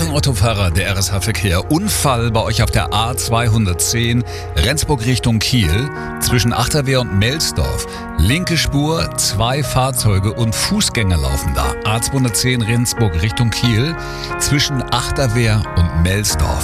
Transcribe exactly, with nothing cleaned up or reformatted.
Morgen, Autofahrer, der R S H-Verkehr. Unfall bei euch auf der A zweihundertzehn, Rendsburg Richtung Kiel, zwischen Achterwehr und Melsdorf. Linke Spur, zwei Fahrzeuge und Fußgänger laufen da. A zweihundertzehn, Rendsburg Richtung Kiel, zwischen Achterwehr und Melsdorf.